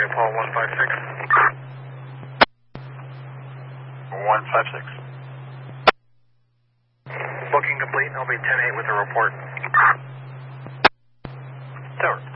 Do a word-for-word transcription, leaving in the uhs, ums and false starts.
Paul one five six. one five six. Booking complete. I'll be ten eight with a report. Tower.